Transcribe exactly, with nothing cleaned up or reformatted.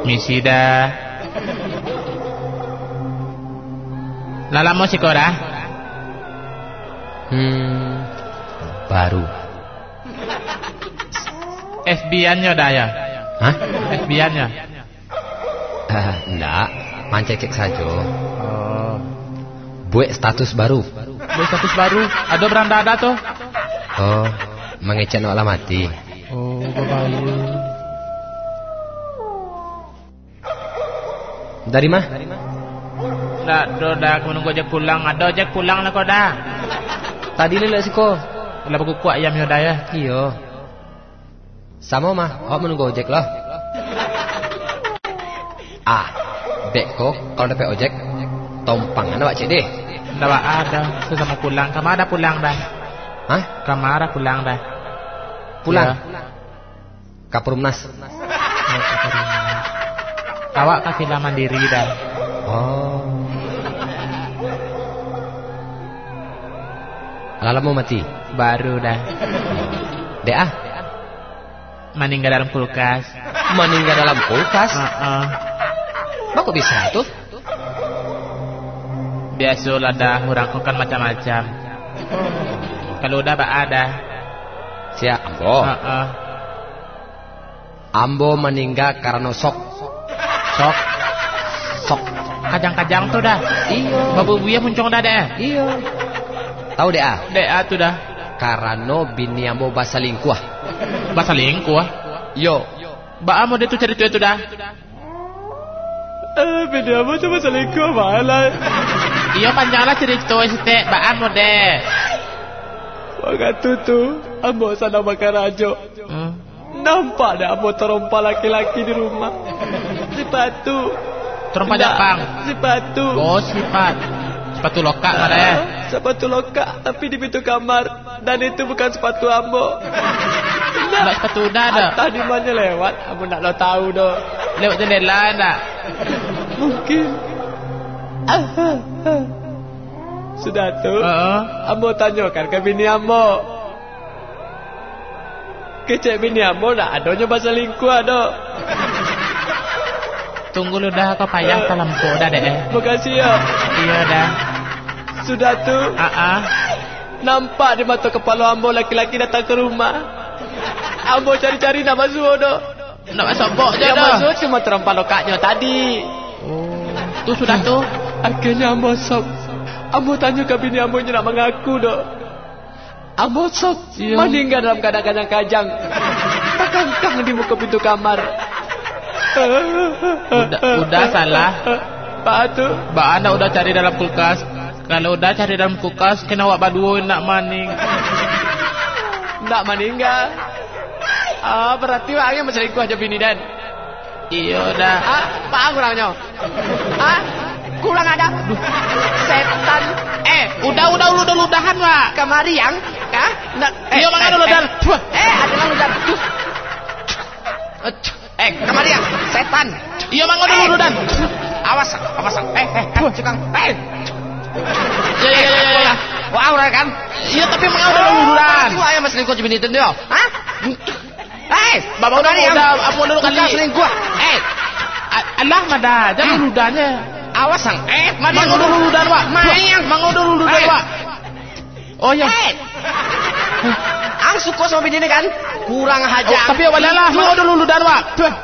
Misi dah. Lala mau sikora? Hmm, baru. F B I-nya dah ya? Hah? F B I-nya? Uh, enggak, mancekek saja. Oh. Buat status baru. Buat status baru? Ada beranda ada tuh? Oh, mengecek no alamati. Oh, babayu. Dari mah? Dah, dah, dah, aku menunggu ojek pulang. Ada ojek pulang lah kau dah. Tadi lelak sih kau. Lah aku kuat ayamnya dah ya. Iyo. Sama mah, awak menunggu ojek lah. Ah, dek kok kalau dapat ojek, tompangan awak cek deh. Dah ada, sesama pulang. Kamu ada pulang dah. Hah? Kamu ada pulang dah. Pulang? Ya. Kapurumnas. Awak kafilah mandiri dah. Oh. Lala mau mati? Baru dah. Dek ah? Meninggal dalam kulkas. Meninggal dalam kulkas? Uh-uh. Kok bisa tuh? Biasalah dah, orang kan macam-macam. Kalau udah bak ada. Siap, Ambo. Uh-uh. Ambo meninggal karena sok. Sok? Sok. Kajang-kajang tuh dah. Iyo. Babu buaya muncung dah deh. Iyo. Tahu deh ah? Deh ah tuh dah. Karena bini Ambo basalingkuh. Basalingkuh? Yo. Ba amo dia tuh cerita itu dah. Eh, bini Ambo tuh basalingkuh malah. Iya panjanglah cerita itu ba amo deh. Waktu tuh Ambo sana makan rajo. Hmm. Nampak dah Ambo terompa laki-laki di rumah. Sepatu. Terompa Jepang. Sepatu. Oh sifat. Sepatu lokal mana ya? Sepatu lokal tapi di pintu kamar dan itu bukan sepatu Ambo. Nak sepatu dah dah. Entah di mana lewat, Ambo nak lo tahu dah. Lewat jendela dah. Mungkin. Sudah tu. Uh-uh. Ambo tanyakan ke bini Ambo. Kecek bini Ambo nak adanya bahasa lingkuh ada. Tunggu lu dah kau payah dalam kau dah deh. Makasih ya. Iya dah. Sudah tu. Ah-ah. Nampak di mata kepala Ambo laki-laki datang ke rumah. Ambo cari-cari nak masuk dah. Nak masuk bok je Yang dah. masuk cuma terompa lokaknya tadi. Oh. Tu sudah tu. Akhirnya Ambo sok. Ambo tanya ke bini Ambo nak mengaku dah. Ambo sok Iya. meninggal dalam keadaan kajang-kajang. Terkangkang di muka pintu kamar. Udah, udah salah. Pak tu. Mbak anda udah cari dalam kulkas. Kalau udah cari dalam kulkas, kena awak berdua nak maning. Nak meninggal. Ah, berarti orangnya berselingkuh aja bini dan. Iya dah. Ah, pak kurangnya. Ah, kurang ada. Setan. Eh, udah udah udah udah ludahan pak. Kemari yang, ah? Iya mana ada ludahan. Eh, ada ludahan. Eh, kemari yang, setan. Iya mana ada ludahan. Awas, awas. Eh, eh, cekang. Eh. Ya ya ya ya. Wah, orang kan? Iya tapi mana ada ludahan. Itu ayam selingkuh bini itu dia. Hah? Eh, Bapak udah udah apa dulu kali. Selingkuh. Eh, Allah mada, jangan ludahnya. awas sang. Eh, Mana ada ludahan pak. Mayang. Mana ada ludahan pak. Oh ya. Eh. Ang suka sama bini ini kan? Kurang hajar. Tapi awalnya lah, mana ada ludahan pak.